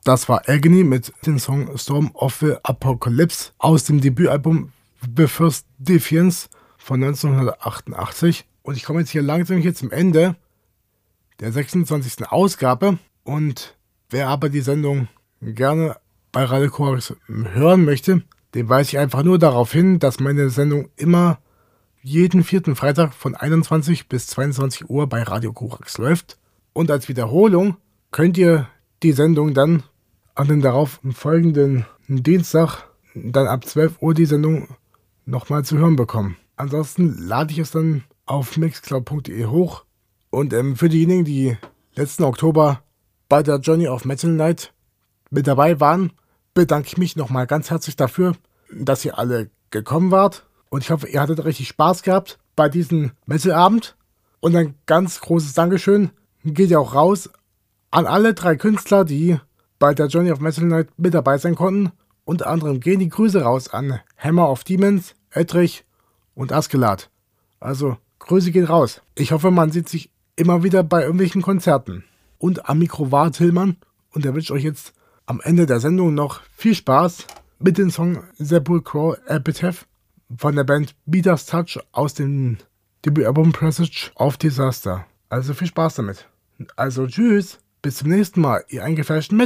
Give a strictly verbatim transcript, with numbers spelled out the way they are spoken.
Das war Agony mit dem Song Storm of the Apocalypse aus dem Debütalbum The First Defiance von neunzehnhundertachtundachtzig. Und ich komme jetzt hier langsam hier zum Ende der sechsundzwanzigsten Ausgabe. Und wer aber die Sendung gerne bei Radio Korax hören möchte, dem weise ich einfach nur darauf hin, dass meine Sendung immer jeden vierten Freitag von einundzwanzig bis zweiundzwanzig Uhr bei Radio Korax läuft. Und als Wiederholung könnt ihr die Sendung dann an den darauf folgenden Dienstag, dann ab zwölf Uhr die Sendung nochmal zu hören bekommen. Ansonsten lade ich es dann auf mixcloud punkt de hoch. Und ähm, für diejenigen, die letzten Oktober bei der Journey of Metal Night mit dabei waren, bedanke ich mich nochmal ganz herzlich dafür, dass ihr alle gekommen wart. Und ich hoffe, ihr hattet richtig Spaß gehabt bei diesem Metal-Abend. Und ein ganz großes Dankeschön geht ja auch raus an alle drei Künstler, die bei der Journey of Metal Night mit dabei sein konnten. Unter anderem gehen die Grüße raus an Hammer of Demons, Edrich und Askeladd. Also, Grüße gehen raus. Ich hoffe, man sieht sich immer wieder bei irgendwelchen Konzerten. Und am Mikro war Tillmann und er wünscht euch jetzt am Ende der Sendung noch viel Spaß mit dem Song Sepulchral Epitaph von der Band Beaters Touch aus dem Debütalbum Presage of Disaster. Also viel Spaß damit. Also tschüss, bis zum nächsten Mal, ihr eingefleischten Metal.